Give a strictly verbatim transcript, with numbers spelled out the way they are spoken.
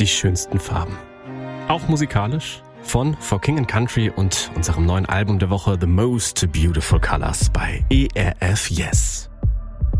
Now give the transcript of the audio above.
die schönsten Farben. Auch musikalisch von For King and Country und unserem neuen Album der Woche The Most Beautiful Colors bei E R F Yes.